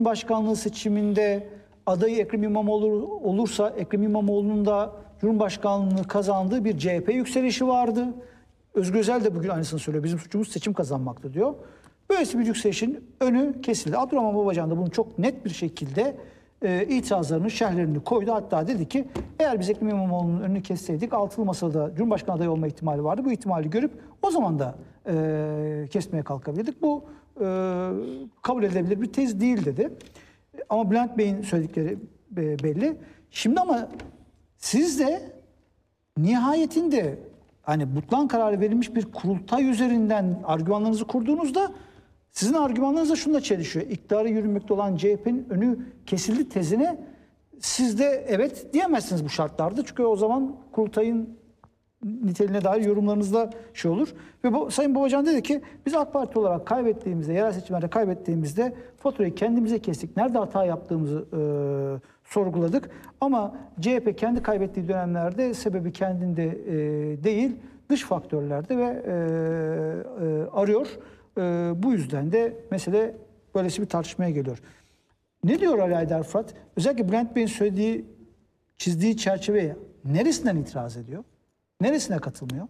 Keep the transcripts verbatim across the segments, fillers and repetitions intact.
Başkanlığı seçiminde adayı Ekrem İmamoğlu olursa Ekrem İmamoğlu'nun da Cumhurbaşkanlığını kazandığı bir C H P yükselişi vardı. Özgür Özel de bugün aynısını söylüyor. Bizim suçumuz seçim kazanmaktı diyor. Böylesi bir yükselişin önü kesildi. Abdurrahman Babacan da bunu çok net bir şekilde e, itirazlarını, şerhlerini koydu. Hatta dedi ki eğer biz Ekrem İmamoğlu'nun önünü kesseydik altılı masada Cumhurbaşkanı adayı olma ihtimali vardı. Bu ihtimali görüp o zaman da e, kesmeye kalkabilirdik. Bu e, kabul edilebilir bir tez değil dedi. Ama Bülent Bey'in söyledikleri belli. Şimdi ama siz de nihayetinde hani butlan kararı verilmiş bir kurultay üzerinden argümanlarınızı kurduğunuzda sizin argümanlarınızla şununla çelişiyor. İktidarı yürümekte olan C H P'nin önü kesildi tezine siz de evet diyemezsiniz bu şartlarda. Çünkü o zaman kurultayın niteliğine dair yorumlarınızda şey olur. Ve bu, Sayın Babacan dedi ki biz AK Parti olarak kaybettiğimizde, yerel seçimlerde kaybettiğimizde faturayı kendimize kestik. Nerede hata yaptığımızı e, sorguladık. Ama C H P kendi kaybettiği dönemlerde sebebi kendinde e, değil, dış faktörlerde ve e, e, arıyor. E, bu yüzden de mesele böylesi bir tartışmaya geliyor. Ne diyor Ali Aydar Fırat? Özellikle Bülent Bey'in söylediği, çizdiği çerçeveye neresinden itiraz ediyor? Neresine katılmıyor?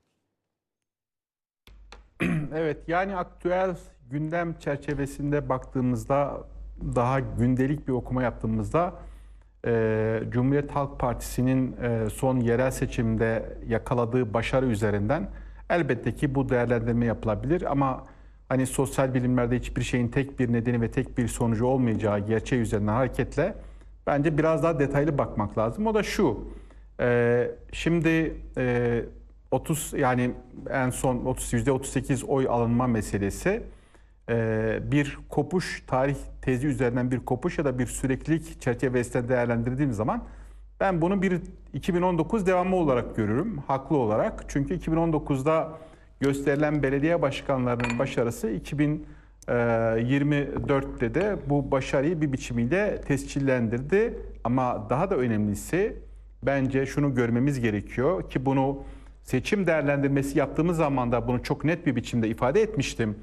Evet, yani aktüel gündem çerçevesinde baktığımızda, daha gündelik bir okuma yaptığımızda e, Cumhuriyet Halk Partisi'nin e, son yerel seçimde yakaladığı başarı üzerinden elbette ki bu değerlendirme yapılabilir ama hani sosyal bilimlerde hiçbir şeyin tek bir nedeni ve tek bir sonucu olmayacağı gerçeği üzerinden hareketle bence biraz daha detaylı bakmak lazım. O da şu. Ee, şimdi e, otuz yani en son otuz yüzde otuz sekiz oy alınma meselesi e, bir kopuş, tarih tezi üzerinden bir kopuş ya da bir süreklilik çerçevesinde değerlendirdiğim zaman ben bunu bir iki bin on dokuz devamı olarak görürüm, haklı olarak. Çünkü iki bin on dokuzda gösterilen belediye başkanlarının başarısı iki bin yirmi dörtte de bu başarıyı bir biçimiyle tescillendirdi. Ama daha da önemlisi bence şunu görmemiz gerekiyor ki bunu seçim değerlendirmesi yaptığımız zaman da bunu çok net bir biçimde ifade etmiştim.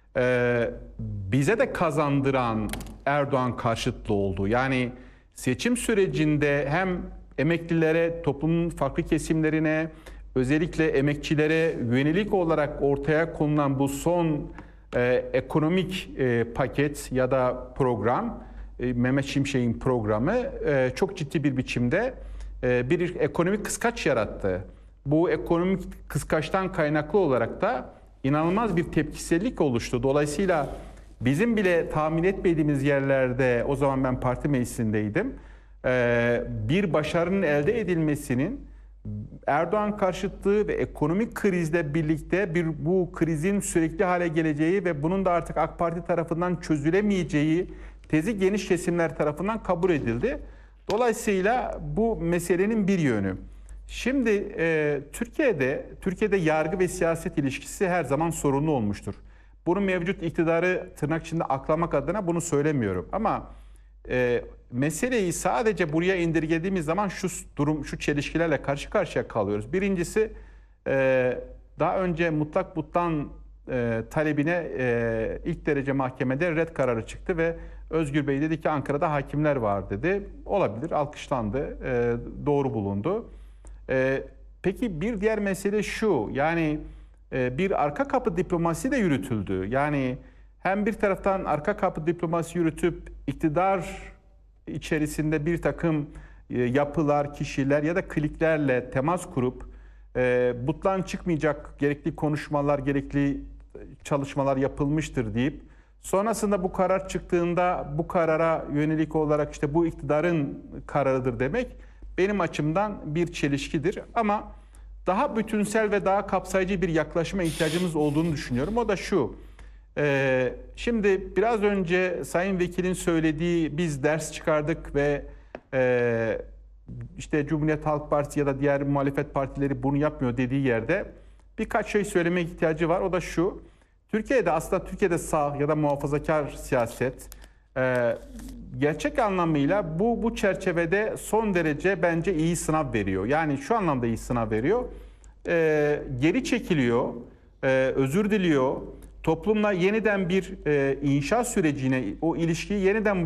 Ee, bize de kazandıran Erdoğan karşıtlığı oldu. Yani seçim sürecinde hem emeklilere, toplumun farklı kesimlerine, özellikle emekçilere yönelik olarak ortaya konulan bu son e, ekonomik e, paket ya da program, e, Mehmet Şimşek'in programı e, çok ciddi bir biçimde e, bir ekonomik kıskaç yarattı. Bu ekonomik kıskaçtan kaynaklı olarak da inanılmaz bir tepkisellik oluştu. Dolayısıyla bizim bile tahmin etmediğimiz yerlerde, o zaman ben parti meclisindeydim, e, bir başarının elde edilmesinin Erdoğan karşıtlığı ve ekonomik krizle birlikte bir bu krizin sürekli hale geleceği ve bunun da artık AK Parti tarafından çözülemeyeceği tezi geniş kesimler tarafından kabul edildi. Dolayısıyla bu meselenin bir yönü. Şimdi e, Türkiye'de Türkiye'de yargı ve siyaset ilişkisi her zaman sorunlu olmuştur. Bunu mevcut iktidarı tırnak içinde aklamak adına bunu söylemiyorum ama e, meseleyi sadece buraya indirgediğimiz zaman şu durum, şu çelişkilerle karşı karşıya kalıyoruz. Birincisi e, daha önce mutlak butlan e, talebine e, ilk derece mahkemede red kararı çıktı ve Özgür Bey dedi ki Ankara'da hakimler var dedi. Olabilir, alkışlandı, e, doğru bulundu. E, peki bir diğer mesele şu, yani e, bir arka kapı diplomasi de yürütüldü. Yani hem bir taraftan arka kapı diplomasi yürütüp iktidar içerisinde bir takım yapılar, kişiler ya da kliklerle temas kurup e, butlan çıkmayacak gerekli konuşmalar, gerekli çalışmalar yapılmıştır deyip sonrasında bu karar çıktığında bu karara yönelik olarak işte bu iktidarın kararıdır demek benim açımdan bir çelişkidir. Ama daha bütünsel ve daha kapsayıcı bir yaklaşıma ihtiyacımız olduğunu düşünüyorum. O da şu. Ee, şimdi biraz önce Sayın Vekil'in söylediği biz ders çıkardık ve e, işte Cumhuriyet Halk Partisi ya da diğer muhalefet partileri bunu yapmıyor dediği yerde birkaç şey söylemeye ihtiyacı var. O da şu. Türkiye'de aslında Türkiye'de sağ ya da muhafazakar siyaset e, gerçek anlamıyla bu bu çerçevede son derece bence iyi sınav veriyor. Yani şu anlamda iyi sınav veriyor. E, geri çekiliyor, e, özür diliyor. Toplumla yeniden bir e, inşa sürecine, o ilişkiyi yeniden